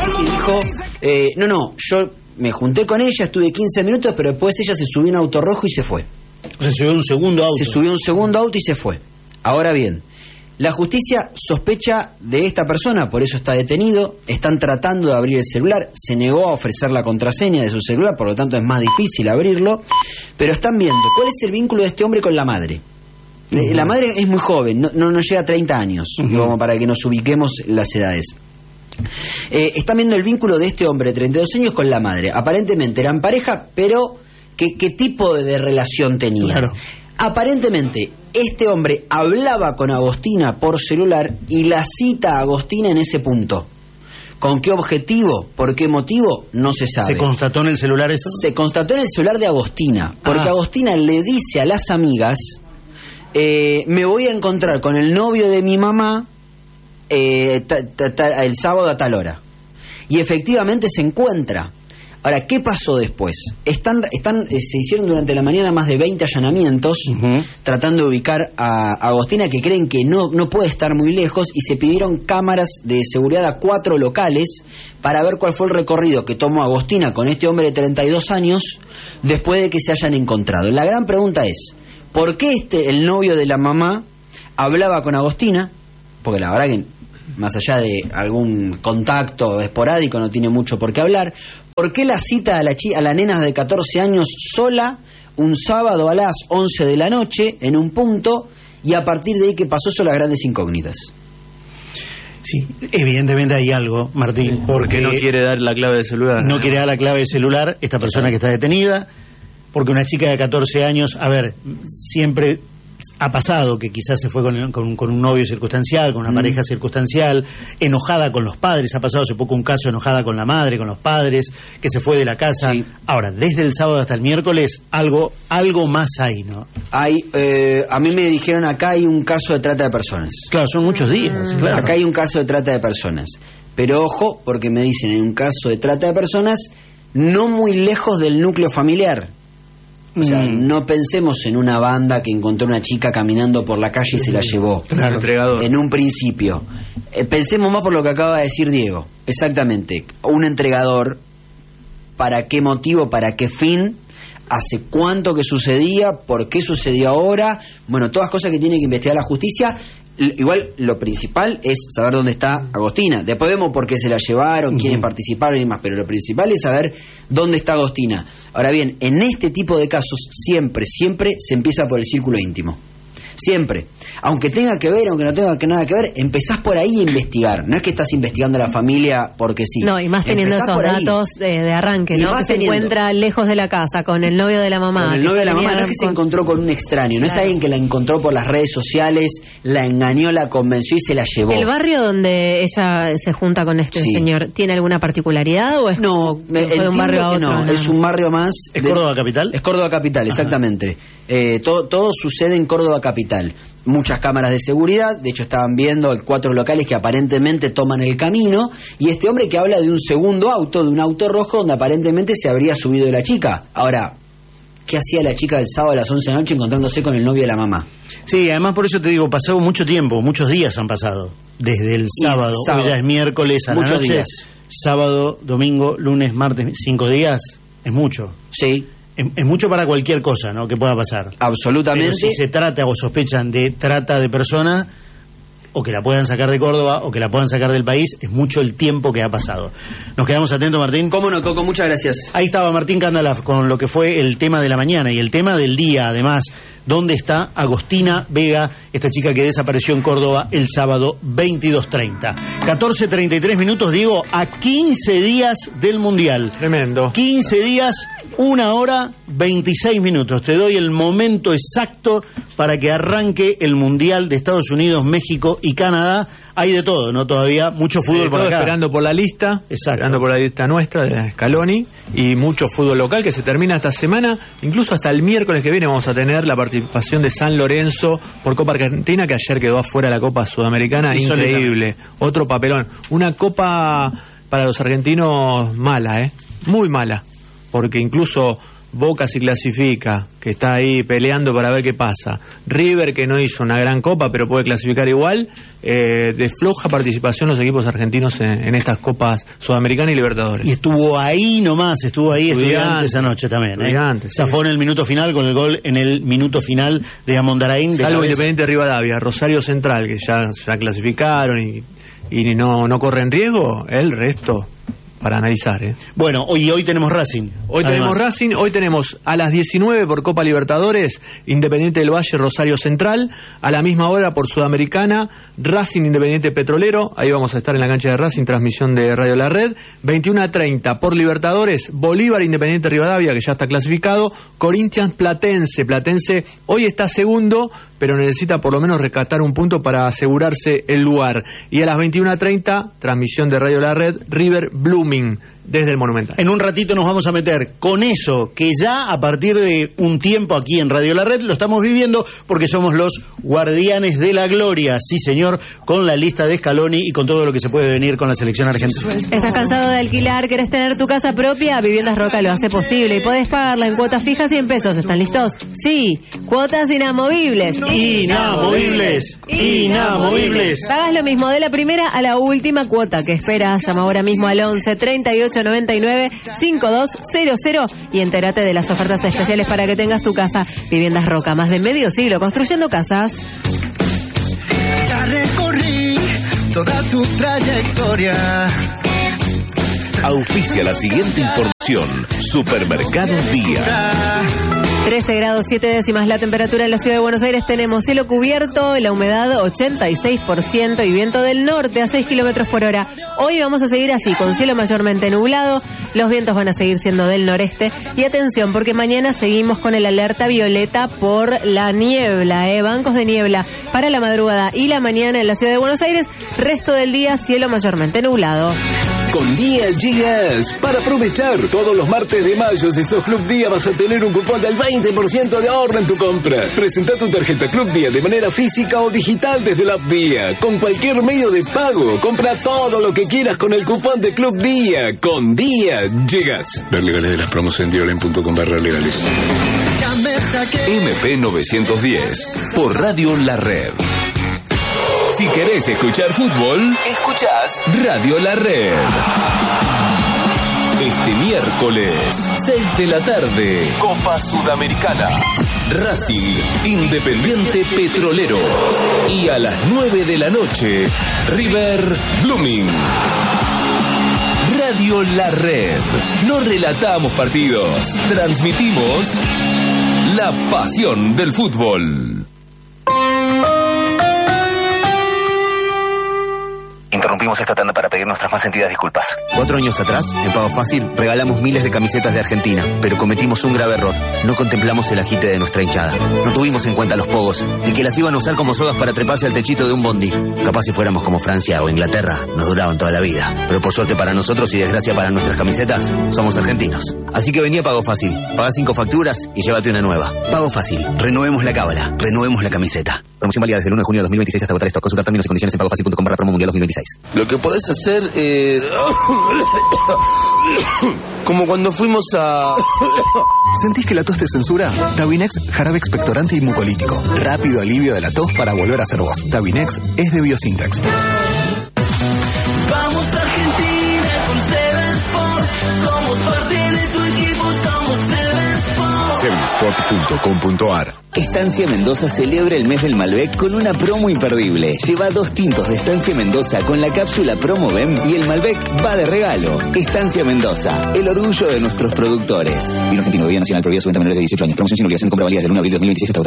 y dijo, no, yo me junté con ella, estuve 15 minutos, pero después ella se subió en un auto rojo y se fue. O sea, se subió un segundo auto. Se subió un segundo auto y se fue. Ahora bien, la justicia sospecha de esta persona, por eso está detenido. Están tratando de abrir el celular. Se negó a ofrecer la contraseña de su celular, por lo tanto es más difícil abrirlo. Pero están viendo cuál es el vínculo de este hombre con la madre. La madre es muy joven, no llega a 30 años, como para que nos ubiquemos las edades. Están viendo el vínculo de este hombre de 32 años con la madre. Aparentemente eran pareja, pero ¿qué tipo de relación tenían? Claro. Aparentemente este hombre hablaba con Agostina por celular y la cita a Agostina en ese punto. ¿Con qué objetivo? ¿Por qué motivo? No se sabe. ¿Se constató en el celular eso? Se constató en el celular de Agostina, porque Agostina le dice a las amigas, me voy a encontrar con el novio de mi mamá el sábado a tal hora. Y efectivamente se encuentra. Ahora, ¿qué pasó después? Se hicieron durante la mañana más de 20 allanamientos tratando de ubicar a Agostina, que creen que no puede estar muy lejos, y se pidieron cámaras de seguridad a 4 locales para ver cuál fue el recorrido que tomó Agostina con este hombre de 32 años después de que se hayan encontrado. La gran pregunta es, ¿por qué el novio de la mamá hablaba con Agostina? Porque la verdad que más allá de algún contacto esporádico no tiene mucho por qué hablar. ¿Por qué la cita a la nena de 14 años sola un sábado a las 11 de la noche en un punto, y a partir de ahí qué pasó? Son las grandes incógnitas. Sí, evidentemente hay algo, Martín, porque no quiere dar la clave de celular. No quiere dar la clave de celular esta persona que está detenida, porque una chica de 14 años, siempre ha pasado que quizás se fue con un novio circunstancial, con una pareja circunstancial, enojada con los padres. Ha pasado hace poco un caso enojada con la madre, con los padres, que se fue de la casa. Sí. Ahora, desde el sábado hasta el miércoles, algo más hay, ¿no? A mí me dijeron acá hay un caso de trata de personas. Claro, son muchos días. Claro. Acá hay un caso de trata de personas. Pero ojo, porque me dicen, hay un caso de trata de personas no muy lejos del núcleo familiar. O sea, no pensemos en una banda que encontró una chica caminando por la calle y se la llevó. Claro. Entregador. En un principio. Pensemos más por lo que acaba de decir Diego. Exactamente. Un entregador. ¿Para qué motivo? ¿Para qué fin? ¿Hace cuánto que sucedía? ¿Por qué sucedió ahora? Bueno, todas cosas que tiene que investigar la justicia. Igual lo principal es saber dónde está Agostina. Después vemos por qué se la llevaron, quiénes participaron y demás, pero lo principal es saber dónde está Agostina. Ahora bien, en este tipo de casos siempre se empieza por el círculo íntimo. Siempre. Aunque tenga que ver, aunque no tenga nada que ver, empezás por ahí a investigar. No es que estás investigando a la familia porque sí. No, y más teniendo esos datos de arranque, ¿no? Que se encuentra lejos de la casa, con el novio de la mamá. Con el novio de la mamá, no es que se encontró con un extraño, no es alguien que la encontró por las redes sociales, la engañó, la convenció y se la llevó. ¿El barrio donde ella se junta con este señor tiene alguna particularidad o es de un barrio a otro? No, es un barrio más... ¿Es Córdoba Capital? Es Córdoba Capital, exactamente. Todo sucede en Córdoba Capital. Muchas cámaras de seguridad, de hecho estaban viendo 4 locales que aparentemente toman el camino, y este hombre que habla de un segundo auto, de un auto rojo donde aparentemente se habría subido la chica. Ahora, ¿qué hacía la chica del sábado a las 11 de la noche encontrándose con el novio de la mamá? Sí, además por eso te digo, pasó mucho tiempo, muchos días han pasado, desde el sábado, hoy ya es miércoles a la noche, días. Sábado, domingo, lunes, martes, 5 días, es mucho. Sí. Es mucho para cualquier cosa, ¿no?, que pueda pasar. Absolutamente. Pero si se trata o sospechan de trata de personas, o que la puedan sacar de Córdoba, o que la puedan sacar del país, es mucho el tiempo que ha pasado. ¿Nos quedamos atentos, Martín? Cómo no, Coco, muchas gracias. Ahí estaba Martín Candalaf con lo que fue el tema de la mañana y el tema del día, además. ¿Dónde está Agostina Vega, esta chica que desapareció en Córdoba el sábado 22:30? 14:33 minutos, Diego, a 15 días del Mundial. Tremendo. 15 días, 1 hora, 26 minutos. Te doy el momento exacto para que arranque el Mundial de Estados Unidos, México y Canadá. Hay de todo, ¿no? Todavía mucho fútbol por acá. Esperando por la lista. Exacto. Esperando por la lista nuestra de Scaloni. Y mucho fútbol local que se termina esta semana. Incluso hasta el miércoles que viene vamos a tener la participación de San Lorenzo por Copa Argentina, que ayer quedó afuera la Copa Sudamericana. Increíble. Otro papelón. Una Copa para los argentinos mala, muy mala. Porque incluso Boca si clasifica, que está ahí peleando para ver qué pasa, River que no hizo una gran copa pero puede clasificar igual, de floja participación los equipos argentinos en estas copas Sudamericana y Libertadores. Y estuvo ahí nomás, Estudiantes anoche también. Zafó en el minuto final con el gol en el minuto final de Amondaraín. Salvo Independiente Rivadavia, Rosario Central, que ya clasificaron y no corren riesgo, el resto para analizar. Bueno, hoy tenemos Racing. Hoy tenemos a las 19 por Copa Libertadores, Independiente del Valle, Rosario Central, a la misma hora por Sudamericana, Racing Independiente Petrolero, ahí vamos a estar en la cancha de Racing, transmisión de Radio La Red, 21:30 por Libertadores, Bolívar Independiente Rivadavia, que ya está clasificado, Corinthians Platense hoy está segundo, pero necesita por lo menos rescatar un punto para asegurarse el lugar. Y a las 21:30, transmisión de Radio La Red, River Blooming, desde el Monumental. En un ratito nos vamos a meter con eso que ya a partir de un tiempo aquí en Radio La Red lo estamos viviendo, porque somos los guardianes de la gloria, sí señor, con la lista de Scaloni y con todo lo que se puede venir con la selección argentina. ¿Estás cansado de alquilar? ¿Querés tener tu casa propia? Viviendas Roca lo hace posible y podés pagarla en cuotas fijas 100 pesos. ¿Están listos? Sí, cuotas inamovibles. Inamovibles. Pagas lo mismo de la primera a la última cuota. ¿Qué esperas? Llama ahora mismo al 11 38 99 5200 y entérate de las ofertas especiales para que tengas tu casa. Viviendas Roca, más de medio siglo construyendo casas. Ya recorrí toda tu trayectoria. Auspicia la siguiente información. Supermercado Día. 13 grados 7 décimas la temperatura en la ciudad de Buenos Aires. Tenemos cielo cubierto, la humedad 86% y viento del norte a 6 kilómetros por hora. Hoy vamos a seguir así, con cielo mayormente nublado. Los vientos van a seguir siendo del noreste. Y atención, porque mañana seguimos con el alerta violeta por la niebla. Bancos de niebla para la madrugada y la mañana en la ciudad de Buenos Aires. Resto del día, cielo mayormente nublado. Con Día Gigas, para aprovechar todos los martes de mayo, si sos Club Día vas a tener un cupón del 20% de ahorro en tu compra. Presenta tu tarjeta Club Día de manera física o digital desde la app Día, con cualquier medio de pago. Compra todo lo que quieras con el cupón de Club Día. Con Día Gigas. Ver legales de las promos en diolen.com/legales. MP 910 por Radio La Red. Si querés escuchar fútbol, escuchás Radio La Red. Este miércoles, 6 de la tarde, Copa Sudamericana. Racing Independiente Petrolero. Y a las 9 de la noche, River Blooming. Radio La Red. No relatamos partidos, transmitimos la pasión del fútbol. Interrumpimos esta tanda para pedir nuestras más sentidas disculpas. 4 años atrás, en Pago Fácil, regalamos miles de camisetas de Argentina, pero cometimos un grave error. No contemplamos el agite de nuestra hinchada. No tuvimos en cuenta los pogos, y que las iban a usar como sogas para treparse al techito de un bondi. Capaz si fuéramos como Francia o Inglaterra, nos duraban toda la vida. Pero por suerte para nosotros y desgracia para nuestras camisetas, somos argentinos. Así que vení a Pago Fácil, pagá 5 facturas y llévate una nueva. Pago Fácil, renovemos la cábala, renovemos la camiseta. Promoción válida desde el 1 de junio de 2026 hasta agotar esto. Consultar términos y condiciones en pagofacil.com/promo mundial 2026. Lo que podés hacer como cuando fuimos a... ¿Sentís que la tos te censura? Tabinex, jarabe expectorante y mucolítico. Rápido alivio de la tos para volver a ser vos. Tabinex es de Biosintex. Vamos Argentina con Seven Sport. Somos parte de tu equipo, somos Seven Sport. Sevensport.com.ar. Estancia Mendoza celebra el mes del Malbec con una promo imperdible. Lleva 2 tintos de Estancia Mendoza con la cápsula Promo BEM y el Malbec va de regalo. Estancia Mendoza, el orgullo de nuestros productores. Vino argentino, Vía Nacional, prohibida su venta a menores de 18 años. Promoción sin obligación de compra válida del 1 de abril de 2026 hasta agotar